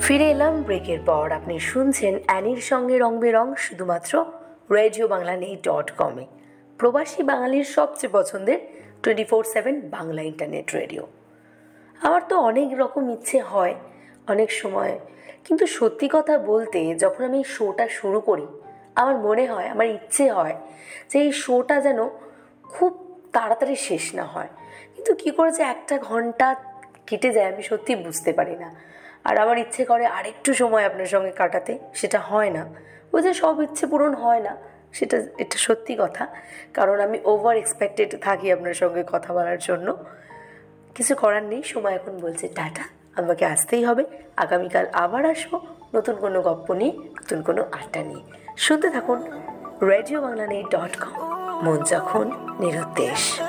ফিরে এলাম ব্রেকের পর। আপনি শুনছেন অ্যানির সঙ্গে রং বেরং, শুধুমাত্র রেডিও বাংলা নেই.com-এ, প্রবাসী বাঙালির সবচেয়ে পছন্দের 24/7 বাংলা ইন্টারনেট রেডিও। আমার তো অনেক রকম ইচ্ছে হয় অনেক সময়, কিন্তু সত্যি কথা বলতে যখন আমি এই শোটা শুরু করি আমার মনে হয়, আমার ইচ্ছে হয় যে এই শোটা যেন খুব তাড়াতাড়ি শেষ না হয়, কিন্তু কী করে যে 1 ঘন্টা কেটে যায় আমি সত্যি বুঝতে পারি না। আর আমার ইচ্ছে করে আরেকটু সময় আপনার সঙ্গে কাটাতে, সেটা হয় না। ওই যে সব ইচ্ছে পূরণ হয় না, এটা সত্যি কথা, কারণ আমি ওভার এক্সপেক্টেড থাকি আপনার সঙ্গে কথা বলার জন্য। কিছু করার নেই, সময় এখন বলছে টাটা, আমাকে আসতেই হবে। আগামীকাল আবার আসবো নতুন কোনো গল্প নিয়ে, নতুন কোনো আড্ডা নিয়ে। শুনতে থাকুন রেডিও বাংলা নেই.com, মন যখন নিরুদ্দেশ।